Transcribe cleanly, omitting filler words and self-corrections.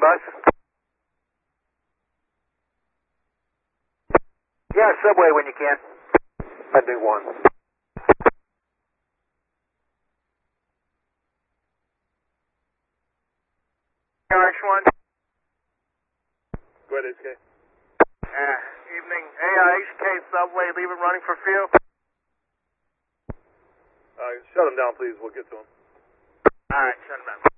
bus? Yeah, subway when you can. Pending 1. RH1. Go ahead, HK. Evening. HK subway, leave it running for few. Shut him down, please. We'll get to him. Alright, shut him down.